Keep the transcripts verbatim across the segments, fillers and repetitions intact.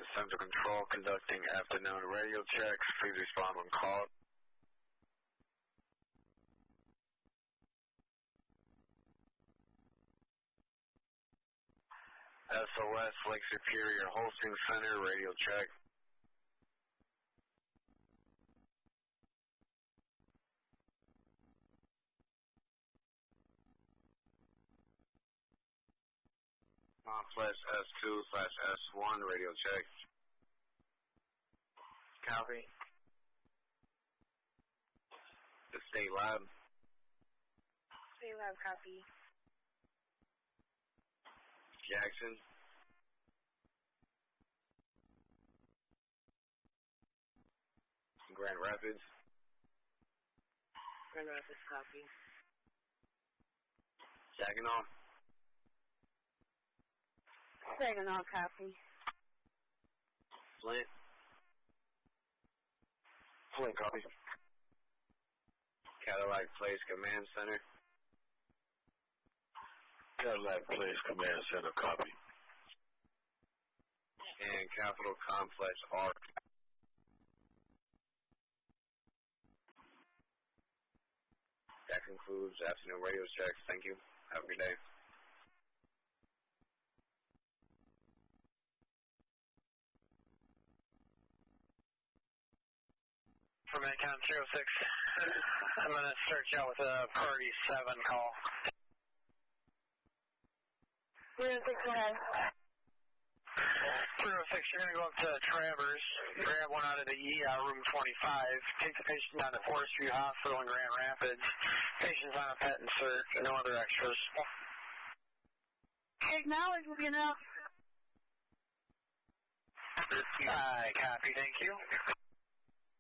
Central Control conducting afternoon radio checks. Please respond when called. S O S Lake Superior Hosting Center, radio check. Complex S two slash S one, radio check. Copy. The State Lab. State Lab, copy. Jackson. Grand Rapids. Grand Rapids, copy. Saginaw. Saginaw, copy. Flint. Flint, copy. Cadillac Place Command Center. Cadillac Place Command Center, copy. And Capitol Complex R. That concludes afternoon radio checks. Thank you. Have a good day. From Encon zero six, I'm going to start you out with a priority seven call. zero six, go ahead. zero six, you're going to go up to Travers, grab one out of the E R room twenty-five, take the patient down to Forest View Hospital in Grand Rapids. Patient's on a pet insert, no other extras. Acknowledge will be enough. I copy, thank you.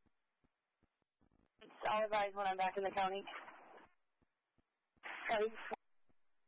I'll advise when I'm back in the county. Okay.